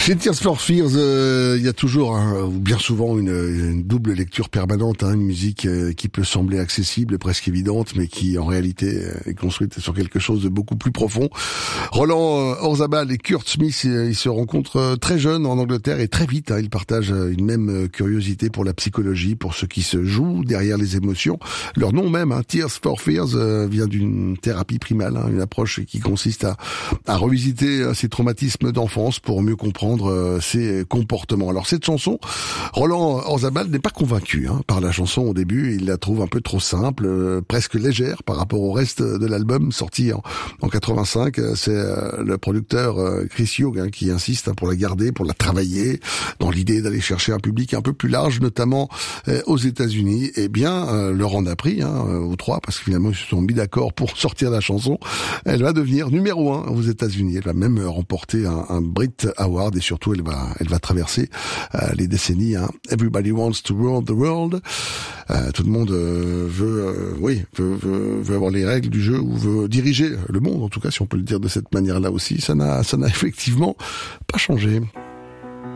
Chez Tears for Fears, il y a toujours, ou bien souvent, une double lecture permanente, une musique qui peut sembler accessible, presque évidente, mais qui en réalité est construite sur quelque chose de beaucoup plus profond. Roland Orzabal et Kurt Smith, ils se rencontrent très jeunes en Angleterre et très vite, ils partagent une même curiosité pour la psychologie, pour ce qui se joue derrière les émotions. Leur nom même, Tears for Fears, vient d'une thérapie primale, une approche qui consiste à revisiter ces traumatismes d'enfance pour mieux comprendre ses comportements. Alors cette chanson, Roland Orzabal n'est pas convaincu par la chanson au début. Il la trouve un peu trop simple, presque légère par rapport au reste de l'album sorti en 85. C'est le producteur Chris Young qui insiste pour la garder, pour la travailler, dans l'idée d'aller chercher un public un peu plus large, notamment aux États-Unis. Eh bien, leur en a pris aux trois, parce que finalement ils se sont mis d'accord pour sortir la chanson. Elle va devenir numéro 1 aux États-Unis. Elle va même remporter un Brit Award et surtout elle va traverser les décennies. Everybody wants to rule the world. Tout le monde veut avoir les règles du jeu ou veut diriger le monde, en tout cas si on peut le dire de cette manière-là aussi. Ça n'a effectivement pas changé.